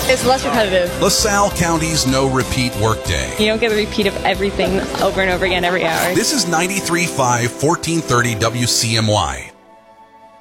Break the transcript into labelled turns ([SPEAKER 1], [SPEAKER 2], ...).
[SPEAKER 1] It's less repetitive.
[SPEAKER 2] LaSalle County's no repeat workday.
[SPEAKER 1] You don't get a repeat of everything over and over again every hour.
[SPEAKER 2] This is 93.5 1430 WCMY.